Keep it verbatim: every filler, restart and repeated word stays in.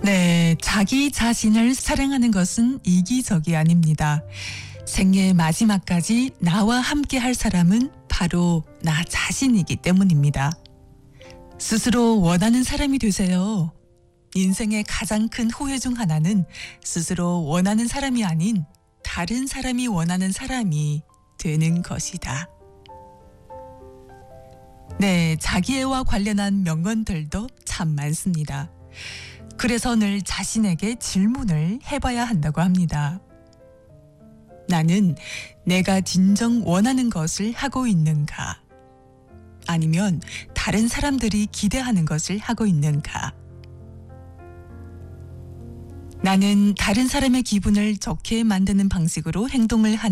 네, 자기 자신을 사랑하는 것은 이기적이 아닙니다. 생애의 마지막까지 나와 함께 할 사람은 바로 나 자신이기 때문입니다. 스스로 원하는 사람이 되세요. 인생의 가장 큰 후회 중 하나는 스스로 원하는 사람이 아닌 다른 사람이 원하는 사람이 되는 것이다. 네, 자기애와 관련한 명언들도 참 많습니다. 그래서 늘 자신에게 질문을 해봐야 한다고 합니다. 나는 내가 진정 원하는 것을 하고 있는가? 아니면 다른 사람들이 기대하는 것을 하고 있는가? 나는 다른 사람의 기분을 좋게 만드는 방식으로 행동을 하는